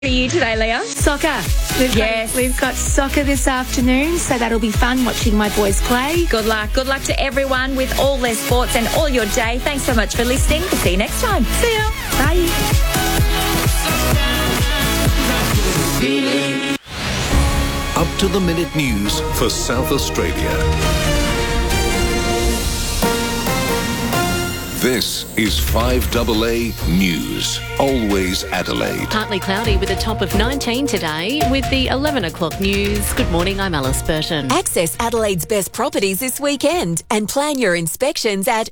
Are you today, Leah? Soccer. Yes. We've got soccer this afternoon, so that'll be fun watching my boys play. Good luck. Good luck to everyone with all their sports and all your day. Thanks so much for listening. We'll see you next time. See ya. Bye. Up to the minute news for South Australia. This is 5AA News. Always Adelaide. Partly cloudy with a top of 19 today. With the 11 o'clock news, good morning, I'm Alice Burton. Access Adelaide's best properties this weekend and plan your inspections at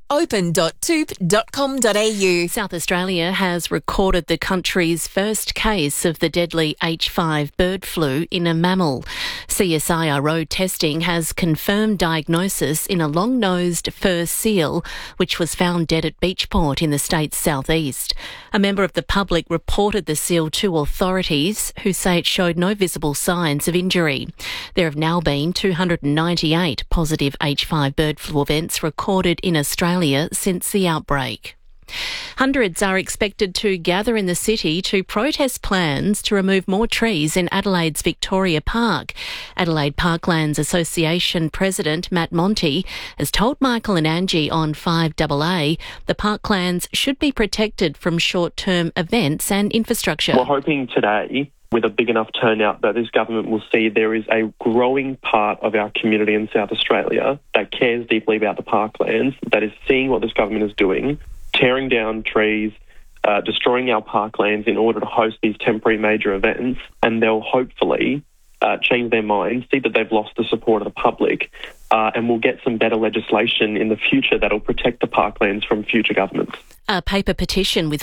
open.toop.com.au. South Australia has recorded the country's first case of the deadly H5 bird flu in a mammal. CSIRO testing has confirmed diagnosis in a long-nosed fur seal, which was found dead at Beachport in the state's southeast. A member of the public reported the seal to authorities, who say it showed no visible signs of injury. There have now been 298 positive H5 bird flu events recorded in Australia since the outbreak. Hundreds are expected to gather in the city to protest plans to remove more trees in Adelaide's Victoria Park. Adelaide Parklands Association President Matt Monty has told Michael and Angie on 5AA the parklands should be protected from short-term events and infrastructure. We're hoping today, with a big enough turnout, that this government will see there is a growing part of our community in South Australia that cares deeply about the parklands, that is seeing what this government is doing, tearing down trees, destroying our parklands in order to host these temporary major events, and they'll hopefully change their minds, see that they've lost the support of the public, and we'll get some better legislation in the future that'll protect the parklands from future governments. A paper petition with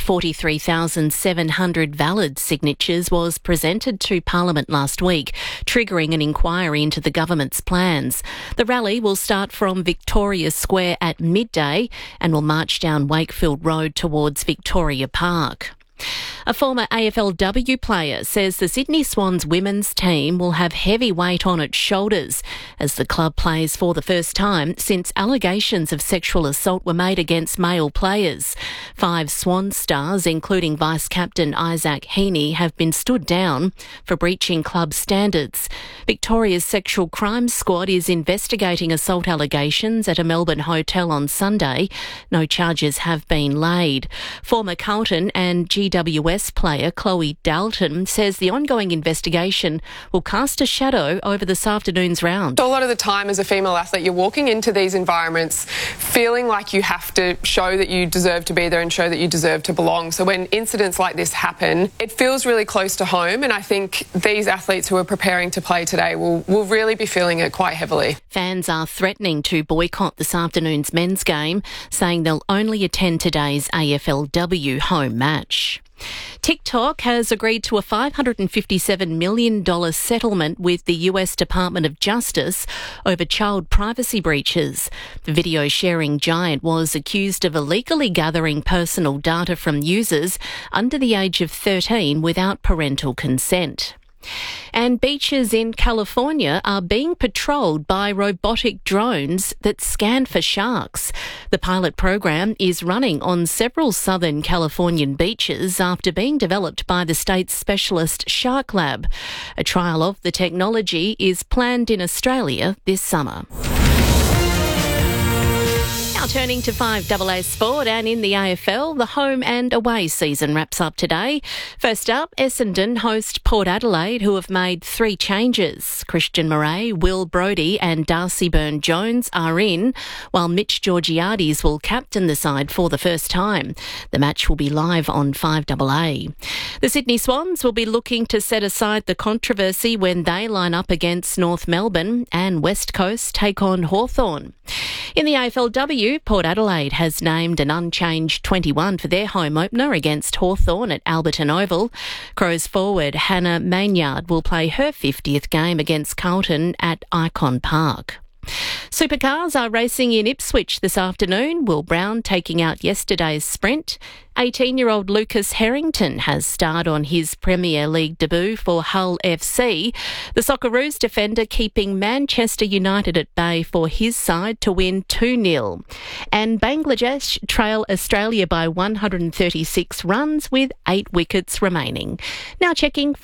43,700 valid signatures was presented to Parliament last week, triggering an inquiry into the government's plans. The rally will start from Victoria Square at midday and will march down Wakefield Road towards Victoria Park. A former AFLW player says the Sydney Swans women's team will have heavy weight on its shoulders as the club plays for the first time since allegations of sexual assault were made against male players. 5 Swan stars, including Vice-Captain Isaac Heaney, have been stood down for breaching club standards. Victoria's Sexual Crimes Squad is investigating assault allegations at a Melbourne hotel on Sunday. No charges have been laid. Former Carlton and GWS player Chloe Dalton says the ongoing investigation will cast a shadow over this afternoon's round. So a lot of the time as a female athlete, you're walking into these environments feeling like you have to show that you deserve to be there and show that you deserve to belong. So when incidents like this happen, it feels really close to home, and I think these athletes who are preparing to play today will really be feeling it quite heavily. Fans are threatening to boycott this afternoon's men's game, saying they'll only attend today's AFLW home match. TikTok has agreed to a $557 million settlement with the US Department of Justice over child privacy breaches. The video sharing giant was accused of illegally gathering personal data from users under the age of 13 without parental consent. And beaches in California are being patrolled by robotic drones that scan for sharks. The pilot program is running on several southern Californian beaches after being developed by the state's specialist Shark Lab. A trial of the technology is planned in Australia this summer. Now turning to 5AA Sport, and in the AFL, the home and away season wraps up today. First up, Essendon host Port Adelaide, who have made 3 changes. Christian Murray, Will Brodie and Darcy Byrne-Jones are in, while Mitch Georgiades will captain the side for the first time. The match will be live on 5AA. The Sydney Swans will be looking to set aside the controversy when they line up against North Melbourne, and West Coast take on Hawthorn. In the AFLW, Port Adelaide has named an unchanged 21 for their home opener against Hawthorn at Alberton Oval. Crows forward Hannah Maynard will play her 50th game against Carlton at Icon Park. Supercars are racing in Ipswich this afternoon. Will Brown taking out yesterday's sprint. 18-year-old Lucas Harrington has starred on his Premier League debut for Hull FC. The Socceroos defender keeping Manchester United at bay for his side to win 2-0. And Bangladesh trail Australia by 136 runs with 8 wickets remaining. Now checking